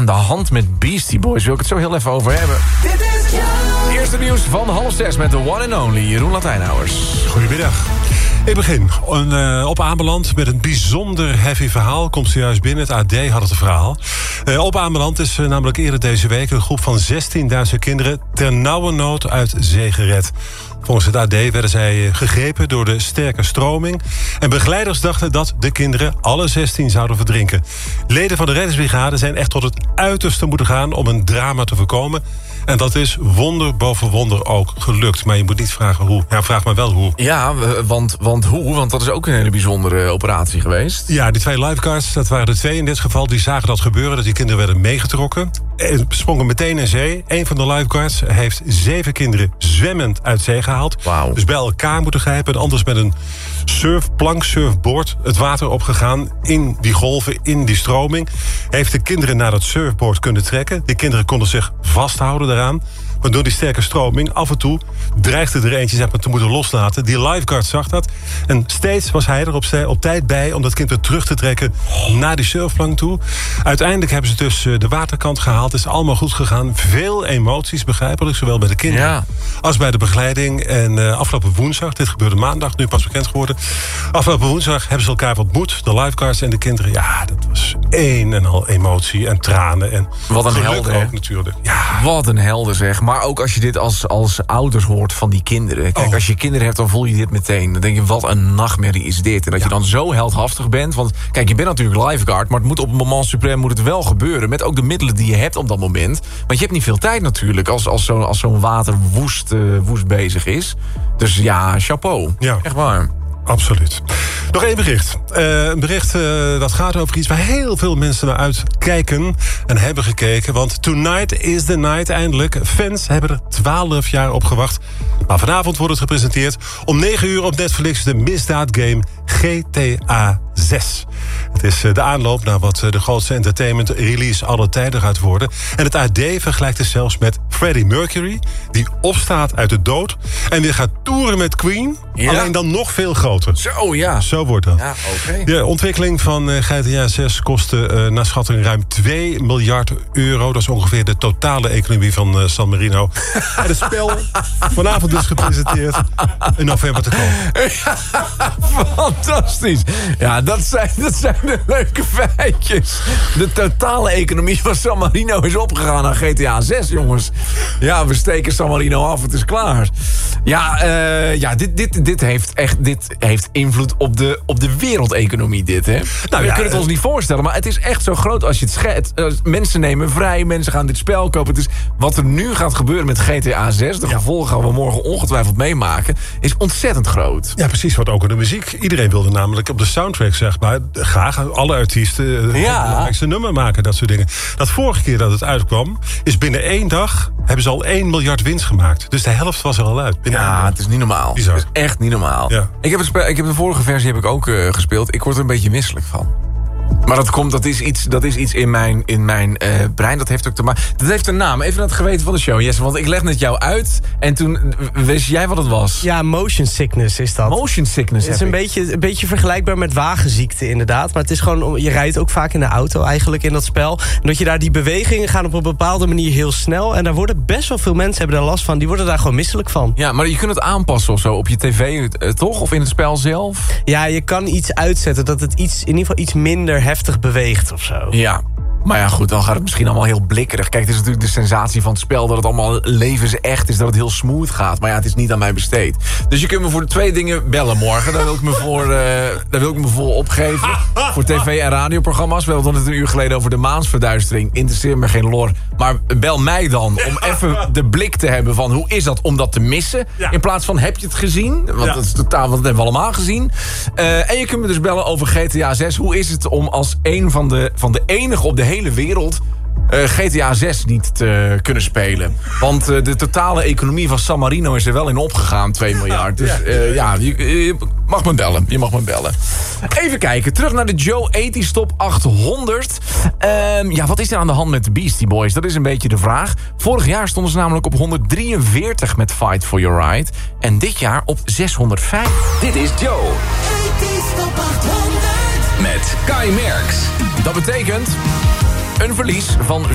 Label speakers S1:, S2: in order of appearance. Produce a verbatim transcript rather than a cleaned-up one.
S1: de hand met Beastie Boys? Wil ik het zo heel even over hebben.
S2: Dit is jou.
S1: Eerste nieuws van half zes met de one and only Jeroen Latijnhouwers.
S3: Goedemiddag. Ik begin een, uh, op aanbeland met een bijzonder heavy verhaal. Komt zojuist binnen, het A D had het verhaal. Uh, op aanbeland is uh, namelijk eerder deze week een groep van zestienduizend kinderen ter nauwernood uit zee gered. Volgens het A D werden zij gegrepen door de sterke stroming. En begeleiders dachten dat de kinderen alle zestien zouden verdrinken. Leden van de reddingsbrigade zijn echt tot het uiterste moeten gaan om een drama te voorkomen. En dat is wonder boven wonder ook gelukt. Maar je moet niet vragen hoe. Ja, vraag maar wel hoe.
S1: Ja, want, want hoe? Want dat is ook een hele bijzondere operatie geweest.
S3: Ja, die twee lifeguards, dat waren er twee in dit geval, die zagen dat gebeuren, dat die kinderen werden meegetrokken. En sprongen meteen in zee. Een van de lifeguards heeft zeven kinderen zwemmend uit zee gehaald.
S1: Wauw.
S3: Dus bij elkaar moeten grijpen. En anders met een surfplank, surfboard, het water opgegaan in die golven, in die stroming. Heeft de kinderen naar dat surfboard kunnen trekken. Die kinderen konden zich vasthouden daaraan. Maar door die sterke stroming, af en toe dreigde er eentje zeg maar, te moeten loslaten. Die lifeguard zag dat. En steeds was hij er op, op tijd bij om dat kind weer terug te trekken naar die surfplank toe. Uiteindelijk hebben ze dus de waterkant gehaald. Het is allemaal goed gegaan. Veel emoties, begrijpelijk. Zowel bij de kinderen
S1: ja.
S3: als bij de begeleiding. En uh, afgelopen woensdag, dit gebeurde maandag, nu pas bekend geworden. Afgelopen woensdag hebben ze elkaar ontmoet. De lifeguards en de kinderen. Ja, dat was één en al emotie en tranen. En
S1: wat een
S3: geluk
S1: helder
S3: ook natuurlijk. Ja.
S1: Wat een helder zeg. Maar ook als je dit als, als ouders hoort van die kinderen. Kijk,
S3: oh.
S1: als je kinderen hebt, dan voel je dit meteen. Dan denk je, wat een nachtmerrie is dit. En dat ja. je dan zo heldhaftig bent. Want kijk, je bent natuurlijk lifeguard. Maar het moet op het moment suprême moet het wel gebeuren. Met ook de middelen die je hebt op dat moment. Want je hebt niet veel tijd natuurlijk. Als, als zo'n als zo'n water woest, uh, woest bezig is. Dus ja, chapeau.
S3: Ja.
S1: Echt waar.
S3: Absoluut. Nog één bericht. Uh, een bericht uh, dat gaat over iets waar heel veel mensen naar uitkijken en hebben gekeken. Want tonight is the night eindelijk. Fans hebben er twaalf jaar op gewacht. Maar vanavond wordt het gepresenteerd. Om negen uur op Netflix de misdaadgame G T A zes. Het is uh, de aanloop naar wat uh, de grootste entertainment release aller tijden gaat worden. En het A D vergelijkt het zelfs met Freddie Mercury, die opstaat uit de dood en weer gaat toeren met Queen. Ja. Alleen dan nog veel groter.
S1: Zo, ja.
S3: Zo wordt dat.
S1: Ja, okay.
S3: De ontwikkeling van uh, G T A zes kostte uh, naar schatting ruim twee miljard euro. Dat is ongeveer de totale economie van uh, San Marino. En het spel vanavond dus gepresenteerd in november te komen.
S1: Fantastisch. Ja, dat zijn, dat zijn de leuke feitjes. De totale economie van San Marino is opgegaan naar G T A zes, jongens. Ja, we steken San Marino af, het is klaar. Ja, uh, ja dit, dit, dit, heeft echt, dit heeft invloed op de, op de wereldeconomie, dit, hè? Nou, we ja, kunnen het ons niet voorstellen, maar het is echt zo groot als je het schet. Uh, mensen nemen vrij, mensen gaan dit spel kopen. Het is, wat er nu gaat gebeuren met G T A zes, de ja. gevolgen gaan we morgen ongetwijfeld meemaken, is ontzettend groot.
S3: Ja, precies, wat ook in de muziek. Iedereen wilde namelijk op de soundtrack, zeg maar, graag alle artiesten ja. het belangrijkste nummer maken, dat soort dingen. Dat vorige keer dat het uitkwam, is binnen één dag hebben ze al één miljard winst gemaakt. Dus de helft was er al uit.
S1: Ja, het is niet normaal. Bizar. Het is echt niet normaal. Ja. Ik, heb het spel, ik heb de vorige versie heb ik ook uh, gespeeld. Ik word er een beetje misselijk van. Maar dat komt, dat is iets, dat is iets in mijn, in mijn uh, brein. Dat heeft ook te maken. Dat heeft een naam. Even het geweten van de show, Jesse. Want ik leg net jou uit. En toen wist jij wat het was.
S4: Ja, motion sickness is dat.
S1: Motion sickness.
S4: Het is een beetje, een beetje vergelijkbaar met wagenziekte, inderdaad. Maar het is gewoon, je rijdt ook vaak in de auto eigenlijk in dat spel. En dat je daar die bewegingen gaan op een bepaalde manier heel snel. En daar worden best wel veel mensen hebben daar last van. Die worden daar gewoon misselijk van.
S1: Ja, maar je kunt het aanpassen of zo op je tv, uh, toch? Of in het spel zelf?
S4: Ja, je kan iets uitzetten dat het iets, in ieder geval iets minder heftig beweegt of zo.
S1: Ja. Maar ja, goed, dan gaat het misschien allemaal heel blikkerig. Kijk, het is natuurlijk de sensatie van het spel dat het allemaal levensecht is, dat het heel smooth gaat. Maar ja, het is niet aan mij besteed. Dus je kunt me voor de twee dingen bellen morgen. Daar wil ik me voor, uh, daar wil ik me voor opgeven. Voor tv- en radioprogramma's. We hadden het een uur geleden over de maansverduistering. Interesseert me geen lor. Maar bel mij dan om even de blik te hebben van hoe is dat om dat te missen. Ja. In plaats van heb je het gezien? Want ja. dat is totaal, want dat hebben we allemaal gezien. Uh, en je kunt me dus bellen over G T A zes. Hoe is het om als een van de, van de enige op de hele wereld Uh, G T A zes niet te kunnen spelen. Want uh, de totale economie van San Marino is er wel in opgegaan, twee miljard. Dus uh, ja, je, je mag me bellen. Je mag me bellen. Even kijken, terug naar de Joe tachtig Top achthonderd. Um, ja, wat is er aan de hand met de Beastie Boys? Dat is een beetje de vraag. Vorig jaar stonden ze namelijk op honderddrieënveertig met Fight for Your Right. En dit jaar op zeshonderdvijf.
S2: Dit is Joe tachtig Top achthonderd. Met Kai Merks.
S1: Dat betekent een verlies van